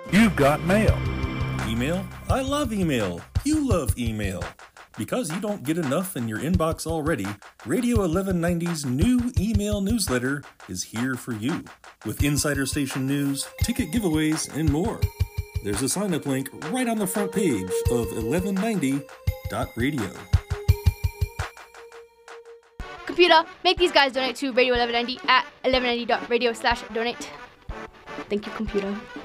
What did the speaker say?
You've got mail. Email? I love email. You love email. Because you don't get enough in your inbox already, Radio 1190's new email newsletter is here for you, with insider station news, ticket giveaways, and more. There's a sign-up link right on the front page of 1190.radio. Computer, make these guys donate to Radio 1190 at 1190.radio/donate. Thank you, computer.